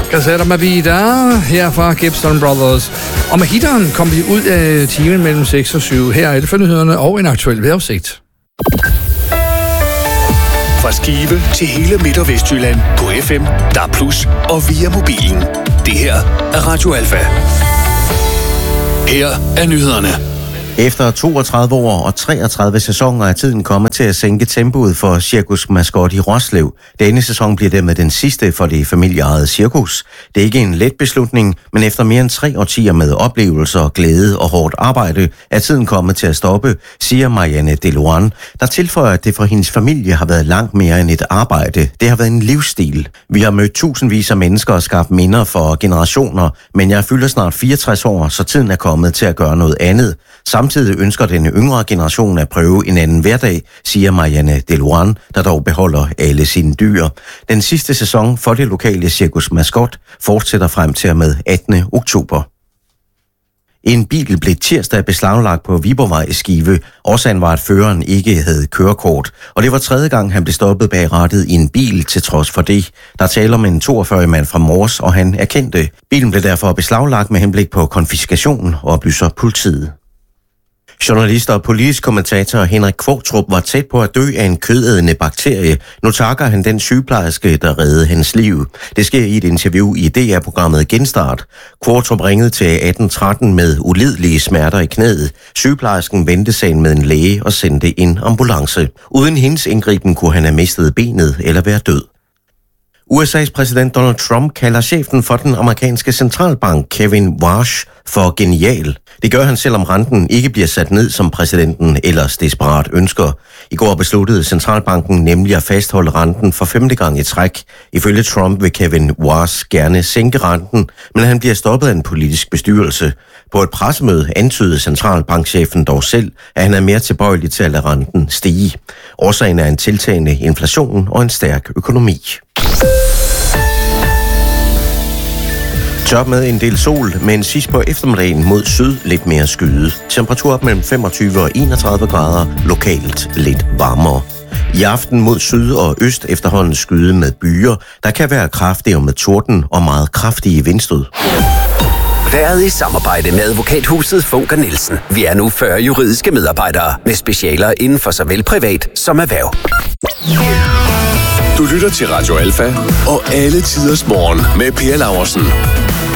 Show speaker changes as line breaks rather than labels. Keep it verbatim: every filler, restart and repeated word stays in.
Gazzetta Mavida her fra Gibson Brothers. Og med hitteren kom vi ud af timen mellem seks og syv. Her er det for nyhederne og en aktuel vejrudsigt.
Fra Skive til hele Midt- og Vestjylland på F M, D A B plus og via mobilen. Det her er Radio Alfa. Her er nyhederne.
Efter toogtredive år og treogtredive sæsoner er tiden kommet til at sænke tempoet for Cirkus Mascot i Roslev. Denne sæson bliver dermed den sidste for det familieejede cirkus. Det er ikke en let beslutning, men efter mere end tre årtier med oplevelser, glæde og hårdt arbejde er tiden kommet til at stoppe, siger Marianne Deloan, der tilføjer, at det for hendes familie har været langt mere end et arbejde. Det har været en livsstil. Vi har mødt tusindvis af mennesker og skabt minder for generationer, men jeg fylder snart fireogtres år, så tiden er kommet til at gøre noget andet. Samtidig ønsker den yngre generation at prøve en anden hverdag, siger Marianne Deloan, der dog beholder alle sine dyr. Den sidste sæson for det lokale Cirkus Mascot fortsætter frem til og med attende oktober. En bil blev tirsdag beslaglagt på Viborgvej i Skive. Årsagen var, at føreren ikke havde kørekort, og det var tredje gang, han blev stoppet bag rattet i en bil til trods for det. Der taler om en toogfyrre-årig mand fra Mors, og han erkendte. Bilen blev derfor beslaglagt med henblik på konfiskation, oplyser politiet. Journalist og politisk kommentator Henrik Qvortrup var tæt på at dø af en kødædende bakterie. Nu takker han den sygeplejerske, der reddede hans liv. Det sker i et interview i D R-programmet Genstart. Qvortrup ringede til atten tretten med ulidelige smerter i knæet. Sygeplejersken vendte sagen med en læge og sendte en ambulance. Uden hendes indgriben kunne han have mistet benet eller være død. U S A's præsident Donald Trump kalder chefen for den amerikanske centralbank, Kevin Warsh, for genial. Det gør han, selvom renten ikke bliver sat ned, som præsidenten ellers desperat ønsker. I går besluttede centralbanken nemlig at fastholde renten for femte gang i træk. Ifølge Trump vil Kevin Warsh gerne sænke renten, men han bliver stoppet af en politisk bestyrelse. På et pressemøde antydede centralbankchefen dog selv, at han er mere tilbøjelig til at lade renten stige. Årsagen er en tiltagende inflation og en stærk økonomi. Tørt med en del sol, men sidst på eftermiddagen mod syd lidt mere skyde. Temperatur op mellem femogtyve og enogtredive grader, lokalt lidt varmere. I aften mod syd og øst efterhånden skyde med byer, der kan være kraftige med torden og meget kraftige vindstød.
Været i samarbejde med advokathuset Funker Nielsen. Vi er nu fyrre juridiske medarbejdere med specialer inden for såvel privat som erhverv.
Du lytter til Radio Alfa og alle tiders morgen med Per Laursen.